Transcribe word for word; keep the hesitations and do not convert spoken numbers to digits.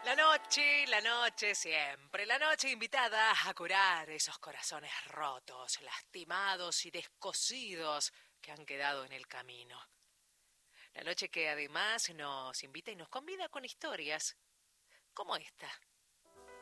La noche, la noche siempre, la noche invitada a curar esos corazones rotos, lastimados y descosidos que han quedado en el camino. La noche que además nos invita y nos convida con historias como esta,